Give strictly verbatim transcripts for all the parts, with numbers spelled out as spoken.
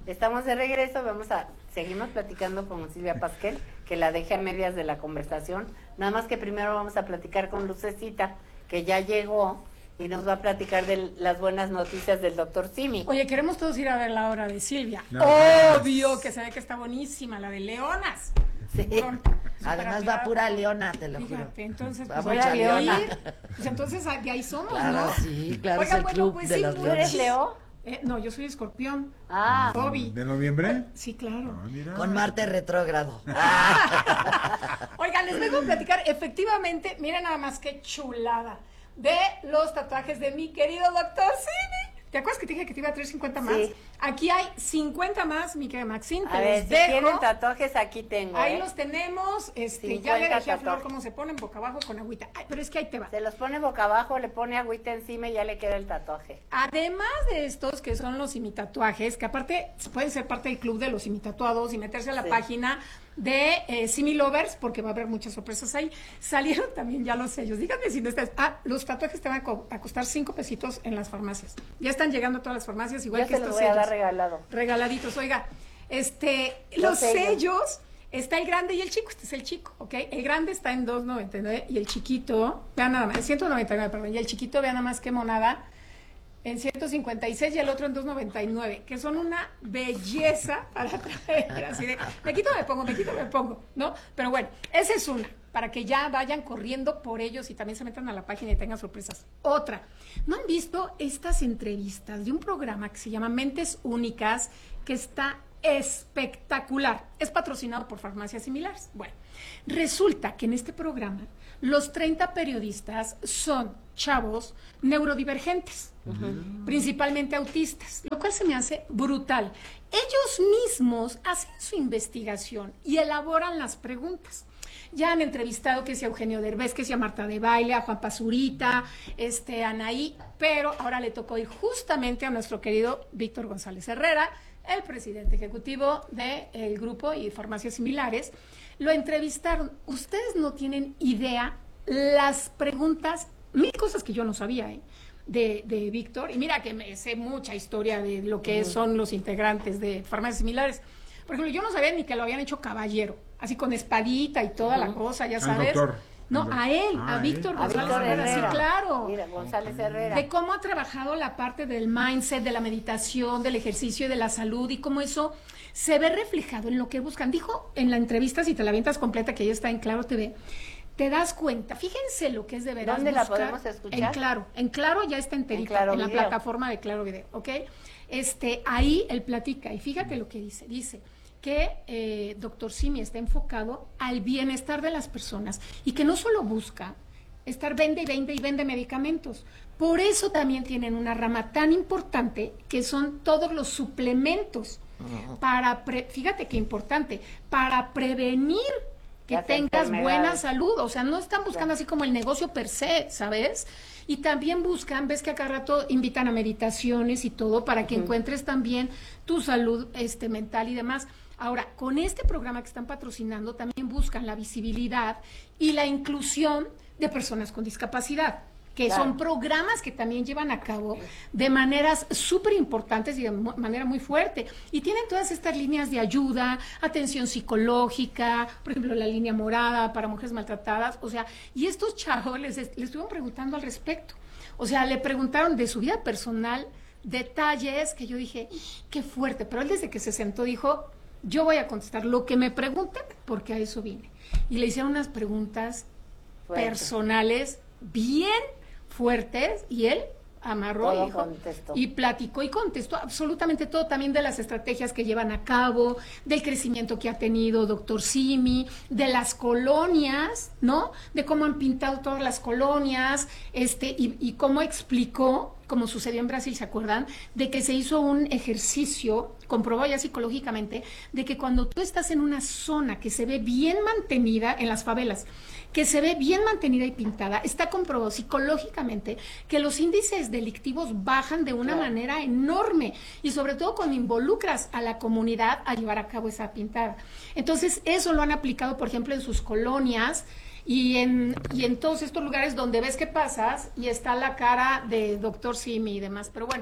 Estamos de regreso, vamos a seguimos platicando con Silvia Pasquel, que la dejé a medias de la conversación, nada más que primero vamos a platicar con Lucecita, que ya llegó y nos va a platicar de las buenas noticias del doctor Simi. Oye, queremos todos ir a ver la obra de Silvia. No, obvio no. Que se ve que está buenísima, la de Leonas. Sí. Con, Además va pura leona, te lo juro. Entonces, pues, voy a leona. Pues entonces de ahí somos, claro, ¿no? Sí, claro, Oigan, es el bueno, club pues de sí, las ¿tú eres Leo? Eh, no, yo soy escorpión. Ah. Bobby. ¿De noviembre? Sí, claro. Ah, con Marte retrógrado. Oigan, les vengo a platicar, efectivamente, miren nada más qué chulada, de los tatuajes de mi querido doctor Simi. ¿Te acuerdas que te dije que te iba a traer cincuenta más? Sí. Aquí hay cincuenta más, mi querida Maxine, te a ver, los si dejo. tienen tatuajes, aquí tengo. Ahí ¿eh? los tenemos, este, ya le dejé a Flor cómo se ponen boca abajo con agüita. Ay, pero es que ahí te va. Se los pone boca abajo, le pone agüita encima y ya le queda el tatuaje. Además de estos, que son los imitatuajes, que aparte pueden ser parte del club de los imitatuados y meterse a la sí. página de eh, Simi Lovers, porque va a haber muchas sorpresas ahí. Salieron también ya los sellos. Díganme si no estás. Ah, los tatuajes te van a, co a costar cinco pesitos en las farmacias. Ya están llegando a todas las farmacias, igual Yo que se estos los voy sellos. A dar regalado. Regaladitos. Oiga, este, los, los sellos. sellos, está el grande y el chico. Este es el chico, ¿ok? El grande está en dos noventa y nueve y el chiquito, vean nada más, ciento noventa y nueve, perdón, y el chiquito, vean nada más qué monada, en ciento cincuenta y seis y el otro en dos noventa y nueve, que son una belleza para traer, así de, me quito, me pongo, me quito, me pongo, ¿no? Pero bueno, esa es una, para que ya vayan corriendo por ellos y también se metan a la página y tengan sorpresas. Otra, ¿no han visto estas entrevistas de un programa que se llama Mentes Únicas, que está espectacular? Es patrocinado por farmacias similares. Bueno, resulta que en este programa los treinta periodistas son chavos neurodivergentes, uh-huh. principalmente autistas, lo cual se me hace brutal. Ellos mismos hacen su investigación y elaboran las preguntas. Ya han entrevistado que sea Eugenio Derbez, que sea Marta de Baile, a Juan Pazurita, este, Anaí, pero ahora le tocó ir justamente a nuestro querido Víctor González Herrera, el presidente ejecutivo del grupo y farmacias similares. Lo entrevistaron. Ustedes no tienen idea las preguntas, mil cosas que yo no sabía, ¿eh? de, de Víctor, y mira que me sé mucha historia de lo que uh-huh. son los integrantes de farmacias similares. Por ejemplo, yo no sabía ni que lo habían hecho caballero, así con espadita y toda uh-huh. la cosa, ya sabes. Doctor. No, a él, ah, a Víctor González Herrera, sí, claro. Mira, González Herrera. De cómo ha trabajado la parte del mindset, de la meditación, del ejercicio y de la salud, y cómo eso se ve reflejado en lo que buscan. Dijo en la entrevista, si te la avientas completa, que ya está en Claro T V, te das cuenta, fíjense lo que es de veras. ¿Dónde la podemos escuchar? En Claro, en Claro ya está enterita, en, en la plataforma de Claro Video, ¿ok? Este, ahí él platica, y fíjate lo que dice, dice que eh, doctor Simi está enfocado al bienestar de las personas y que no solo busca estar vende y vende y vende medicamentos. Por eso también tienen una rama tan importante que son todos los suplementos uh-huh. para, pre, fíjate qué importante, para prevenir que Las tengas buena salud. O sea, no están buscando así como el negocio per se, ¿sabes? Y también buscan, ves que acá rato invitan a meditaciones y todo para que uh-huh. encuentres también tu salud este, mental y demás. Ahora, con este programa que están patrocinando, también buscan la visibilidad y la inclusión de personas con discapacidad, que claro. son programas que también llevan a cabo de maneras súper importantes y de manera muy fuerte. Y tienen todas estas líneas de ayuda, atención psicológica, por ejemplo, la línea morada para mujeres maltratadas. O sea, y estos chavos les, les estuvieron preguntando al respecto. O sea, le preguntaron de su vida personal detalles que yo dije, qué fuerte. Pero él desde que se sentó dijo, yo voy a contestar lo que me pregunten porque a eso vine. Y le hicieron unas preguntas fuerte. personales bien fuertes y él amarró y, dijo, y platicó y contestó absolutamente todo, también de las estrategias que llevan a cabo, del crecimiento que ha tenido doctor Simi, de las colonias, ¿no? De cómo han pintado todas las colonias, este, y, y cómo explicó, como sucedió en Brasil, ¿se acuerdan? De que se hizo un ejercicio, comprobó ya psicológicamente, de que cuando tú estás en una zona que se ve bien mantenida en las favelas, que se ve bien mantenida y pintada, está comprobado psicológicamente que los índices delictivos bajan de una claro. manera enorme, y sobre todo cuando involucras a la comunidad a llevar a cabo esa pintada. Entonces, eso lo han aplicado, por ejemplo, en sus colonias y en, y en todos estos lugares donde ves que pasas y está la cara de doctor Simi y demás. Pero bueno,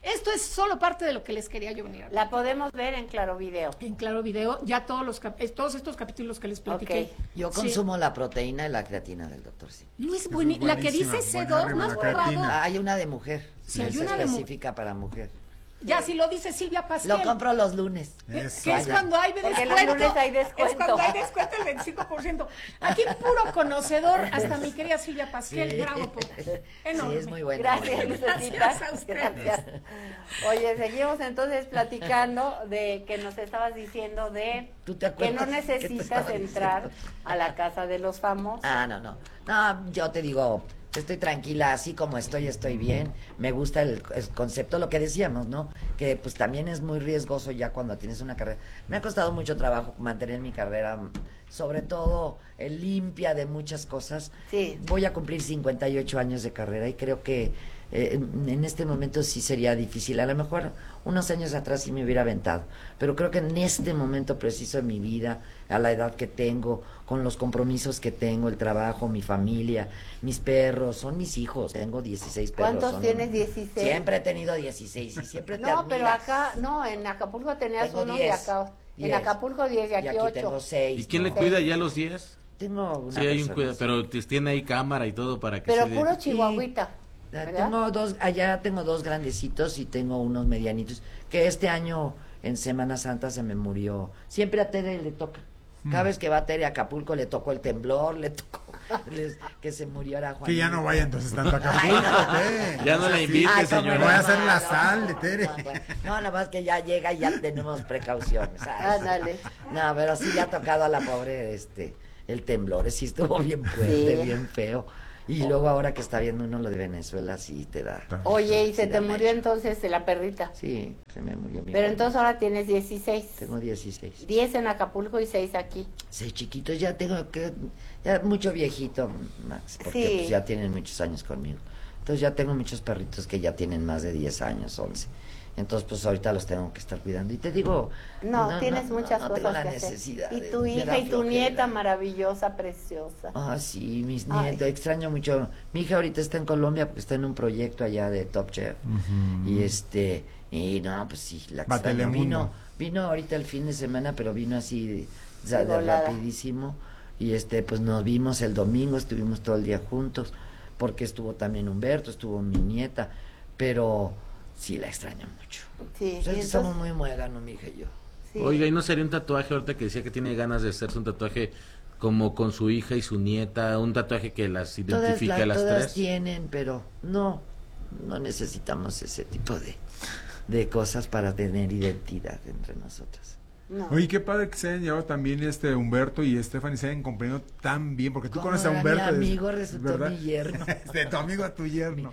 Esto es solo parte de lo que les quería yo venir a hablar. La podemos ver en Claro Video. En Claro Video, ya todos los cap- todos estos capítulos que les platiqué. Okay. Yo consumo sí. la proteína y la creatina del doctor Simi. No es buena, la que dice C dos, ¿no has probado? Ah, hay una de mujer, sí, es hay una específica de para mujer. Ya, si lo dice Silvia Pasquel. Lo compro los lunes. Eso. Que es cuando hay descuento. Porque los lunes hay descuento. Es cuando hay descuento el veinticinco por ciento. Aquí puro conocedor, hasta mi querida Silvia Pasquel. Sí. Bravo, por... Enorme. Sí, es muy bueno. Gracias, Lucecita. Gracias a ustedes. Gracias. Oye, seguimos entonces platicando de que nos estabas diciendo de ¿Tú te que no necesitas entrar a la casa de los famosos. Ah, no, no. No, yo te digo... Estoy tranquila, así como estoy, estoy bien. Me gusta el, el concepto, lo que decíamos, ¿no? Que pues también es muy riesgoso ya cuando tienes una carrera. Me ha costado mucho trabajo mantener mi carrera, sobre todo eh, limpia de muchas cosas. Sí. Voy a cumplir cincuenta y ocho años de carrera y creo que eh, en este momento sí sería difícil. A lo mejor unos años atrás sí me hubiera aventado, pero creo que en este momento preciso de mi vida, a la edad que tengo, con los compromisos que tengo, el trabajo, mi familia, mis perros, son mis hijos, tengo dieciséis perros. ¿Cuántos son tienes? un... dieciséis. Siempre he tenido dieciséis y siempre te No, admiras. pero acá, no, en Acapulco tenías Tengo uno diez, y acá, diez. en Acapulco diez y aquí, y aquí ocho. tengo seis. ¿Y quién ¿no? le cuida ya los diez? Tengo una Sí, hay un persona, cuidado, sí. pero te- tiene ahí cámara y todo para que Pero se puro dé. chihuahuita. Ah, ¿verdad? Tengo dos, allá tengo dos grandecitos y tengo unos medianitos, que este año en Semana Santa se me murió. Siempre a Tere le toca. Cada vez que va a Tere a Acapulco le tocó el temblor, le tocó les- que se murió a Juan. Que ya no vaya entonces tanto a Acapulco, ¿qué? Ya no la Sí. invite, Ay, cómo señora. Voy a hacer no, la no, sal de no, Tere. No, bueno. No, nada más que ya llega y ya tenemos precauciones. ¿sabes? Ándale. No, pero sí le ha tocado a la pobre este el temblor, sí estuvo bien fuerte, Sí. bien feo. Y luego ahora que está viendo uno lo de Venezuela, sí te da. Oye, y se sí te da murió mecho. entonces la perrita. Sí, se me murió mi Pero perro. entonces ahora tienes dieciséis. Tengo dieciséis. diez en Acapulco y seis aquí. Seis chiquitos, ya tengo que... Ya mucho viejito, Max, porque Sí. pues, ya tienen muchos años conmigo. Entonces ya tengo muchos perritos que ya tienen más de diez años, once. Entonces pues ahorita los tengo que estar cuidando. Y te digo... No, tienes muchas no cosas tengo la que hacer. necesidad Y de- tu me hija da y tu flojera. nieta maravillosa, preciosa. Ah, sí, mis Ay. nietos, extraño mucho. Mi hija ahorita está en Colombia porque está en un proyecto allá de Top Chef. Y este, y no, pues sí, la Va a extraño. Telemundo. Vino, vino ahorita el fin de semana, pero vino así, o sea, De de volada. rapidísimo. Y este, pues nos vimos el domingo, estuvimos todo el día juntos, porque estuvo también Humberto, estuvo mi nieta, pero sí la extraño mucho. Sí, O sea, y que somos entonces- muy muéganos, mi hija y yo. sí. Oiga, ¿y no sería un tatuaje ahorita que decía que tiene ganas de hacerse un tatuaje como con su hija y su nieta? Un tatuaje que las Todas, identifique la- a las todas tres. tienen, pero no, no necesitamos ese tipo de, de cosas para tener identidad entre nosotros. No. Oye, qué padre que se hayan llevado también este Humberto y Stephanie se hayan comprendido tan bien, porque tú Como conoces a era Humberto. mi es- amigo, resultó ¿verdad? mi yerno. De tu amigo a tu yerno.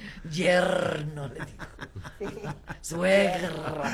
Yerno, le digo. Sí. Suegra.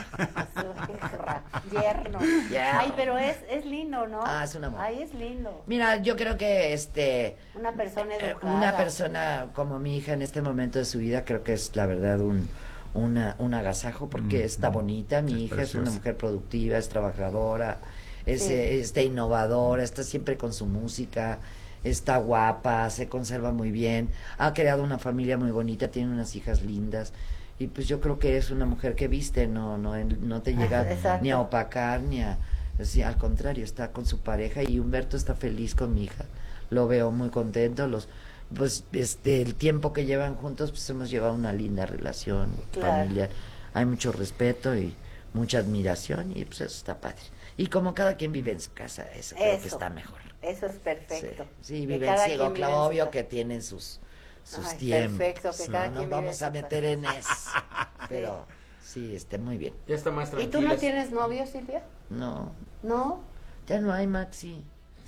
Suegra, yerno. Yerno. Ay, pero es, es lindo, ¿no? Ah, es un amor. Ay, es lindo. Mira, yo creo que este Una persona eh, educada. una persona como mi hija en este momento de su vida creo que es la verdad un una, un agasajo porque Mm, está mm. bonita, mi Es hija es una preciosa. mujer productiva, es trabajadora, es Sí. eh, este, innovadora, está siempre con su música, está guapa, se conserva muy bien, ha creado una familia muy bonita, tiene unas hijas lindas y pues yo creo que es una mujer que viste, no no no te llega Ajá, exacto. ni a opacar ni a sí, al contrario, está con su pareja y Humberto está feliz con mi hija, lo veo muy contento, los pues este el tiempo que llevan juntos pues hemos llevado una linda relación Claro. familiar, hay mucho respeto y mucha admiración y pues eso está padre. Y como cada quien vive en su casa, eso, creo que Eso. está mejor. Eso es perfecto. Sí, sí Que viven cada ciego, quien vive en claro, su obvio casa. que tienen sus sus Ay, tiempos. perfecto, que cada no quien nos vive vamos en a su meter casa. en eso. Pero sí, este muy bien. Ya está más ¿Y tranquila. tú no tienes novio, Silvia? No, ¿No? ya no hay Maxi.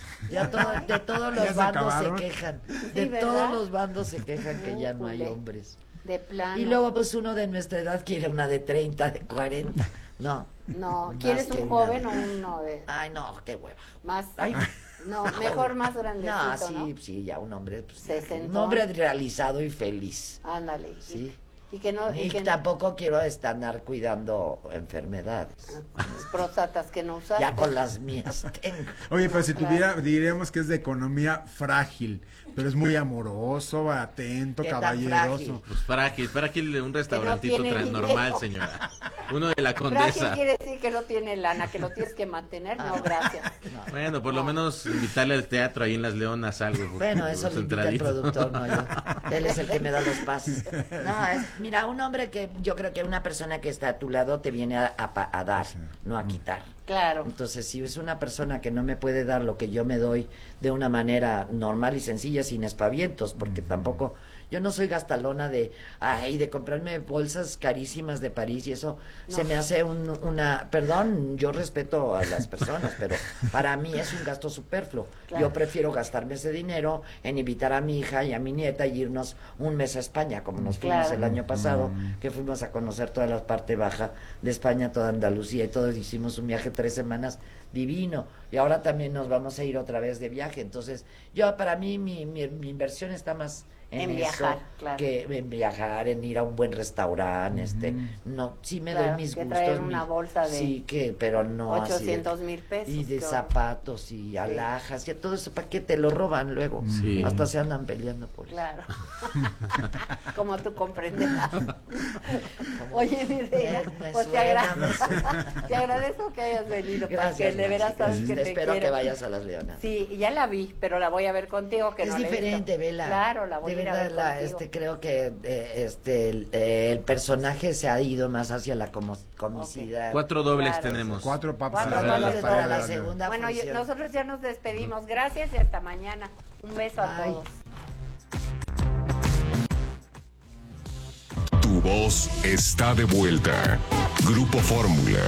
Ya todo, de todos ¿Ya los se bandos se acabaron? quejan. Sí, De ¿verdad? todos los bandos se quejan que ya no hay Híjole. hombres. De plano. Y luego pues uno de nuestra edad quiere una de treinta, de cuarenta. No. No, Más ¿quieres que un joven nada. o uno de Ay, no, qué hueva. más? Ay, No, mejor más grandecito, no, ¿no? sí, sí, ya un hombre, pues, Sesentón. un hombre realizado y feliz. Ándale. Sí. Y que no... Y, y que tampoco quiero estar cuidando enfermedades. Próstatas que no usaste. Ya con las mías tengo. Oye, pero si tuviera, diríamos que es de economía frágil, pero es muy amoroso, atento, ¿Qué tan caballeroso. frágil? Pues frágil, frágil de un restaurantito tiene tra- dinero. normal, señora. Uno de la Frágil Condesa. quiere decir que no tiene lana, que lo tienes que mantener. No, gracias. No. Bueno, por lo menos invitarle al teatro ahí en Las Leonas algo. Bueno, eso pues, lo invita el entradito. productor, no yo. Él es el que me da los pases. No, es, mira, un hombre que yo creo que una persona que está a tu lado te viene a, a, a dar, no a quitar. Claro. Entonces, si es una persona que no me puede dar lo que yo me doy de una manera normal y sencilla, sin espavientos, porque tampoco, yo no soy gastalona de, ay, de comprarme bolsas carísimas de París y eso No. se me hace un, una, perdón, yo respeto a las personas, pero para mí es un gasto superfluo. Claro. Yo prefiero gastarme ese dinero en invitar a mi hija y a mi nieta y irnos un mes a España, como nos fuimos Claro. el año pasado, que fuimos a conocer toda la parte baja de España, toda Andalucía y todos hicimos un viaje tres semanas divino, y ahora también nos vamos a ir otra vez de viaje. Entonces yo, para mí, mi, mi, mi inversión está más en, En eso viajar, claro. que en viajar, en ir a un buen restaurante. este no sí me Claro, doy mis que gustos, traer una mi- bolsa de sí, que pero no así de- ochocientos mil pesos. y de qué zapatos y alhajas y todo eso, ¿para qué te lo roban luego? Sí. Hasta se andan peleando por eso. Claro. Como tú comprenderás. Oye, mi reina, Me- me pues te suena, agradezco. me suena. Te agradezco que hayas venido. Gracias, porque de veras Nancy, sabes que te espero quiero. que vayas a Las Leonas. Sí, ya la vi, pero la voy a ver contigo, que Es no la he visto. diferente, Vela. Claro, la voy de a ir a verdad, ver la- contigo. este, creo que eh, este, el, eh, el personaje se ha ido más hacia la como, comicidad. Cuatro dobles Claro. tenemos. Cuatro papas Cuatro a la- dobles para para la la- segunda Bueno, yo- función. nosotros ya nos despedimos. Gracias y hasta mañana. Un beso a Ay. todos. Tu voz está de vuelta. Grupo Fórmula.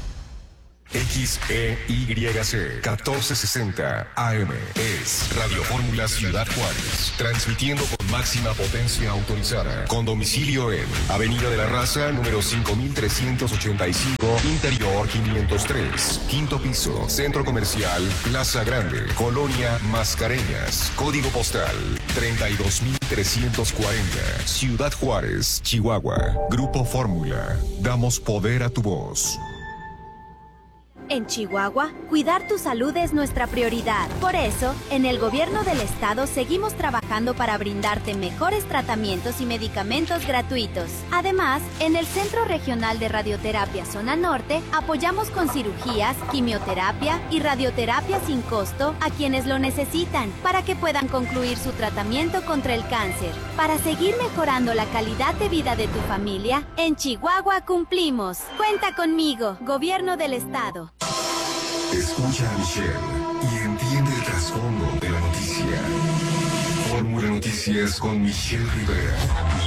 X E Y C catorce sesenta A M es Radio Fórmula Ciudad Juárez, transmitiendo con máxima potencia autorizada, con domicilio en Avenida de la Raza, número cinco mil trescientos ochenta y cinco, Interior quinientos tres, quinto piso, Centro Comercial Plaza Grande, Colonia Mascareñas, código postal treinta y dos mil trescientos cuarenta, Ciudad Juárez, Chihuahua. Grupo Fórmula, damos poder a tu voz. En Chihuahua, cuidar tu salud es nuestra prioridad. Por eso, en el gobierno del estado seguimos trabajando para brindarte mejores tratamientos y medicamentos gratuitos. Además, en el Centro Regional de Radioterapia Zona Norte, apoyamos con cirugías, quimioterapia y radioterapia sin costo a quienes lo necesitan para que puedan concluir su tratamiento contra el cáncer. Para seguir mejorando la calidad de vida de tu familia, en Chihuahua cumplimos. Cuenta conmigo, Gobierno del Estado. Escucha a Michelle y entiende el trasfondo de la noticia. Fórmula Noticias con Michelle Rivera.